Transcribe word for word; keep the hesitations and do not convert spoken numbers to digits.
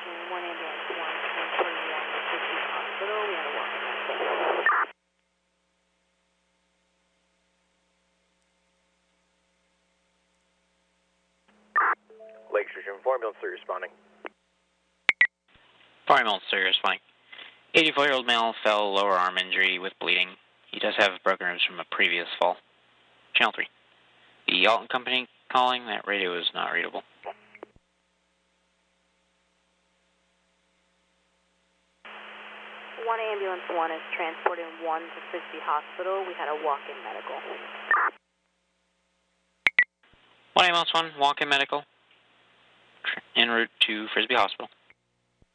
one ambulance one, transporting one to Frisbee Hospital. We had a walk-in medical. Lake Station, four ambulance three responding. four ambulance three responding. eighty-four-year-old male fell lower arm injury with bleeding. He does have broken ribs from a previous fall. Channel three. The Alton Company calling. That radio is not readable. One ambulance one is transporting one to Frisbee Hospital. We had a walk-in medical. One ambulance one, walk-in medical. En route to Frisbee Hospital.